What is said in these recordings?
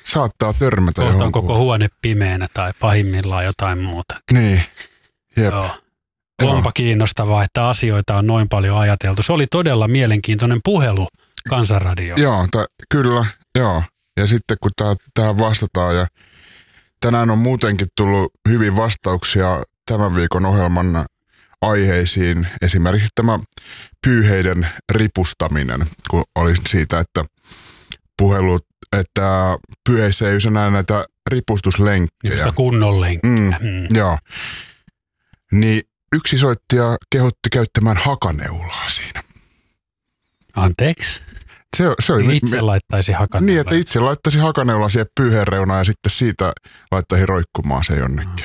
saattaa törmätä kohta on johonkin. koko huone pimeänä tai pahimmillaan jotain muuta. Niin, jep. Joo. Onpa kiinnostavaa, että asioita on noin paljon ajateltu. Se oli todella mielenkiintoinen puhelu Kansanradioon. Joo, kyllä, joo. Ja sitten kun tähän vastataan ja tänään on muutenkin tullut hyvin vastauksia tämän viikon ohjelman aiheisiin. Esimerkiksi tämä pyyheiden ripustaminen, kun oli siitä, että puhelut, että pyyheissä ei enää näitä ripustuslenkkejä. Sitä kunnon lenkkiä. Joo. Niin yksi soittaja kehotti käyttämään hakaneulaa siinä. Anteeksi? Se oli itse laittaisi hakaneulaa. Niin, että itse laittaisi hakaneulaa siihen pyyheen reunaan ja sitten siitä laittaisi roikkumaan se jonnekin.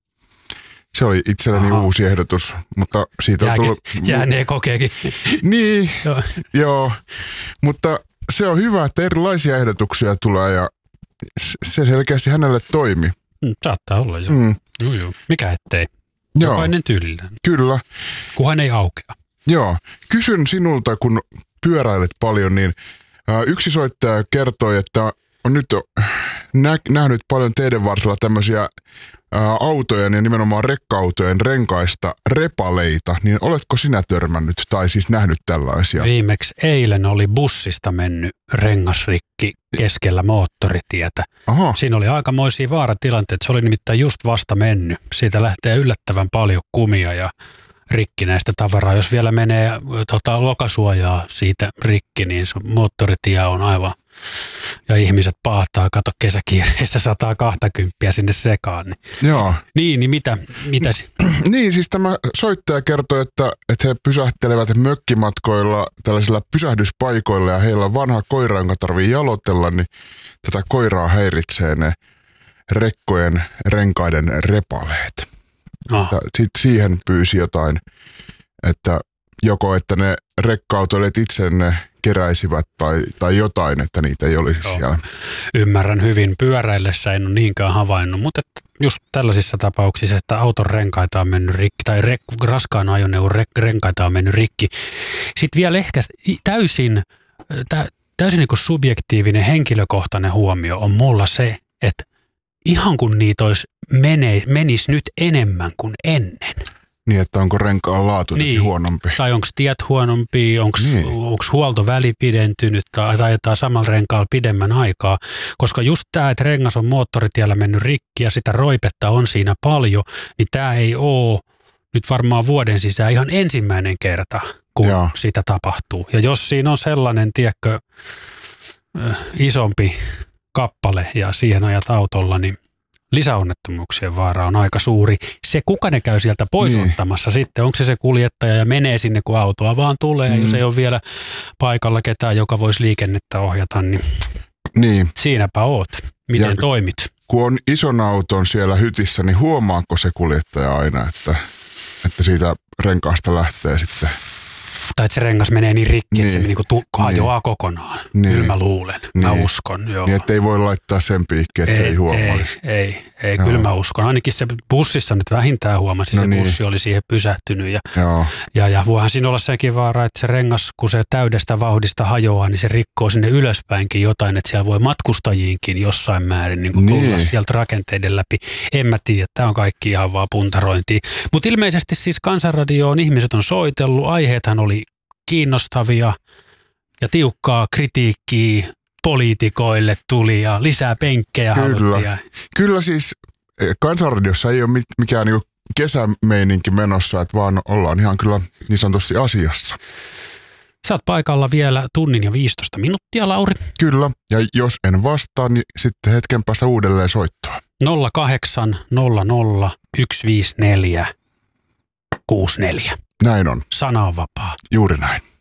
Se oli itselleni uusi ehdotus, mutta siitä on tullut... Jäänee kokeekin. Niin, joo. Mutta se on hyvä, että erilaisia ehdotuksia tulee ja se selkeästi hänelle toimi. Saattaa olla, joo. Joo. Mikä ettei? Jokainen tyylillä. Kyllä. Kunhan ei aukea. Joo. Kysyn sinulta, kun pyöräilet paljon, niin yksi soittaja kertoi, että on nyt nähnyt paljon teidän varsilla tämmöisiä autojen ja nimenomaan rekka-autojen renkaista repaleita, niin oletko sinä törmännyt tai siis nähnyt tällaisia? Viimeksi eilen oli bussista mennyt rengasrikki keskellä moottoritietä. Aha. Siinä oli aikamoisia vaaratilanteita. Se oli nimittäin just vasta mennyt. Siitä lähtee yllättävän paljon kumia ja rikkinäistä tavaraa. Jos vielä menee lokasuojaa siitä rikki, niin se moottoritie on aivan... Ja ihmiset paahtaa, kato kesäkiireistä 120 sinne sekaan. Joo. Niin mitä? Niin, siis tämä soittaja kertoi, että he pysähtelevät mökkimatkoilla tällaisilla pysähdyspaikoilla ja heillä on vanha koira, jonka tarvii jalotella, niin tätä koiraa häiritsee ne rekkojen renkaiden repaleet. Sitten siihen pyysi jotain, että joko että ne rekka-autoilijat itse ne keräisivät tai jotain, että niitä ei olisi siellä. Ymmärrän hyvin. Pyöräillessä en ole niinkään havainnut, mutta just tällaisissa tapauksissa, että auton renkaita on mennyt rikki tai raskaan ajoneuvon renkaita on mennyt rikki. Sitten vielä ehkä täysin niin kuin subjektiivinen henkilökohtainen huomio on mulla se, että ihan kun niitä menisi nyt enemmän kuin ennen. Niin, että onko renkaan laatu huonompi. Tai onko tiet huonompi, onko huoltoväli pidentynyt tai ajetaan samalla renkaalla pidemmän aikaa. Koska just tämä, että rengas on moottoritiellä mennyt rikki ja sitä roipetta on siinä paljon, niin tämä ei ole nyt varmaan vuoden sisään ihan ensimmäinen kerta, kun sitä tapahtuu. Ja jos siinä on sellainen, tiedätkö, isompi kappale ja siihen ajat autolla, niin lisäonnettomuuksien vaara on aika suuri. Se, kuka ne käy sieltä pois ottamassa sitten, onko se kuljettaja ja menee sinne, kun autoa vaan tulee. Ja jos ei ole vielä paikalla ketään, joka voisi liikennettä ohjata, niin siinäpä oot. Miten toimit? Kun on ison auton siellä hytissä, niin huomaako se kuljettaja aina, että siitä renkaasta lähtee sitten... Tai että se rengas menee niin rikki, että se hajoaa kokonaan. Kyllä mä luulen. Mä uskon. Joo. Niin, että ei voi laittaa sen piikkiin, että se ei huomaisi. Ei kyllä mä uskon. Ainakin se bussissa nyt vähintään huomasi, se bussi oli siihen pysähtynyt. Ja voihan siinä olla sekin vaara, että se rengas, kun se täydestä vauhdista hajoaa, niin se rikkoo sinne ylöspäinkin jotain, että siellä voi matkustajiinkin jossain määrin tulla sieltä rakenteiden läpi. En mä tiedä, tämä on kaikki ihan vaan puntarointia. Mutta ilmeisesti siis Kansanradioon ihmiset on soitellut, aiheethan oli kiinnostavia ja tiukkaa kritiikkiä poliitikoille tuli ja lisää penkkejä haluttiin. Kyllä siis Kansanradiossa ei ole mikään niinku kesämeininki menossa, että vaan ollaan ihan kyllä niin sanotusti asiassa. Sä oot paikalla vielä tunnin ja 15 minuuttia, Lauri. Kyllä, ja jos en vastaa, niin sitten hetken päästä uudelleen soittoa. 08 00 154 64. Näin on. Sana on vapaa. Juuri näin.